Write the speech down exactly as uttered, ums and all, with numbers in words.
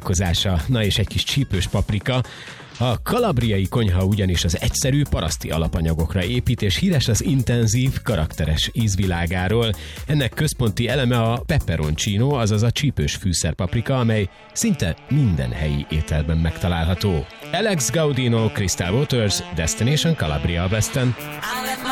táplálkozása. Na és egy kis csípős paprika. A kalabriai konyha ugyanis az egyszerű paraszti alapanyagokra épít, és híres az intenzív, karakteres ízvilágáról. Ennek központi eleme a peperoncino, azaz a csípős fűszerpaprika, amely szinte minden helyi ételben megtalálható. Alex Gaudino, Crystal Waters, Destination Calabria a Westen.